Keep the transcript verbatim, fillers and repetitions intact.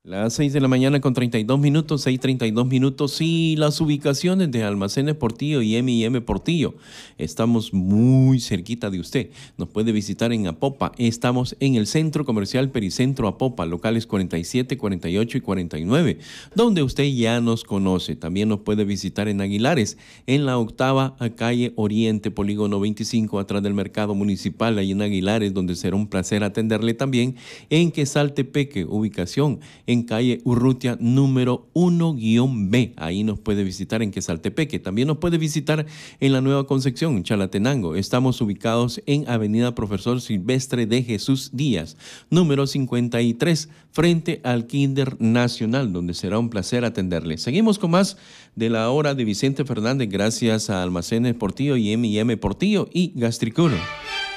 Las seis de la mañana con treinta y dos minutos, seis treinta y dos minutos y las ubicaciones de Almacenes Portillo y M y M Portillo. Estamos muy cerquita de usted. Nos puede visitar en Apopa. Estamos en el Centro Comercial Pericentro Apopa, locales cuarenta y siete, cuarenta y ocho y cuarenta y nueve, donde usted ya nos conoce. También nos puede visitar en Aguilares, en la octava a calle Oriente, polígono veinticinco, atrás del Mercado Municipal, ahí en Aguilares, donde será un placer atenderle también en Quesaltepeque, ubicación en calle Urrutia número uno B. Ahí nos puede visitar en Quesaltepeque. También nos puede visitar en la Nueva Concepción, en Chalatenango. Estamos ubicados en Avenida Profesor Silvestre de Jesús Díaz, número cincuenta y tres, frente al Kinder Nacional, donde será un placer atenderle. Seguimos con más de la hora de Vicente Fernández, gracias a Almacenes Portillo y M y M Portillo y Gastricuro.